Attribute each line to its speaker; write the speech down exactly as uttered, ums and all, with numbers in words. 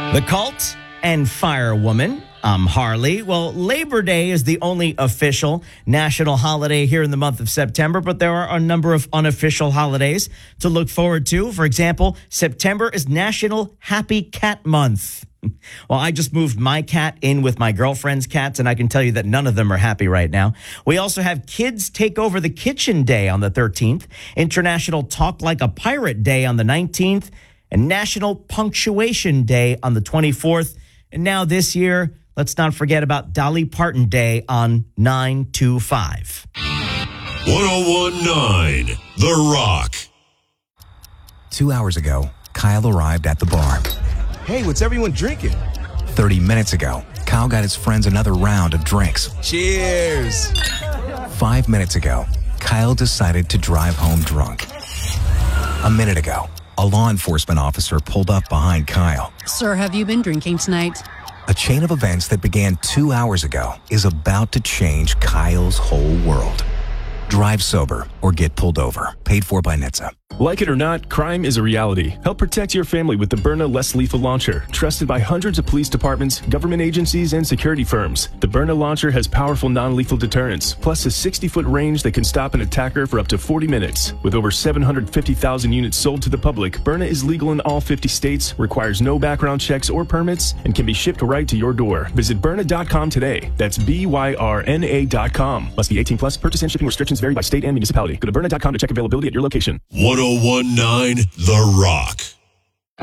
Speaker 1: The Cult and Firewoman. I'm Harley. Well, Labor Day is the only official national holiday here in the month of September, but there are a number of unofficial holidays to look forward to. For example, September is National Happy Cat Month. Well, I just moved my cat in with my girlfriend's cats, and I can tell you that none of them are happy right now. We also have Kids Take Over the Kitchen Day on the thirteenth, International Talk Like a Pirate Day on the nineteenth, and National Punctuation Day on the twenty-fourth. And now this year, let's not forget about Dolly Parton Day on nine two five.
Speaker 2: ten nineteen, The Rock.
Speaker 3: Two hours ago, Kyle arrived at the bar.
Speaker 4: Hey, what's everyone drinking?
Speaker 3: thirty minutes ago, Kyle got his friends another round of drinks.
Speaker 4: Cheers!
Speaker 3: Five minutes ago, Kyle decided to drive home drunk. A minute ago, a law enforcement officer pulled up behind Kyle.
Speaker 5: Sir, have you been drinking tonight?
Speaker 3: A chain of events that began two hours ago is about to change Kyle's whole world. Drive sober or get pulled over. Paid for by N H T S A.
Speaker 6: Like it or not, crime is a reality. Help protect your family with the Byrna Less Lethal Launcher, trusted by hundreds of police departments, government agencies, and security firms. The Byrna launcher has powerful non-lethal deterrence, plus a sixty-foot range that can stop an attacker for up to forty minutes. With over seven hundred fifty thousand units sold to the public, Byrna is legal in all fifty states, requires no background checks or permits, and can be shipped right to your door. Visit Byrna dot com today. That's B Y R N A dot com. Must be eighteen plus. Purchase and shipping restrictions vary by state and municipality. Go to Byrna dot com to check availability at your location.
Speaker 2: ten nineteen, The Rock.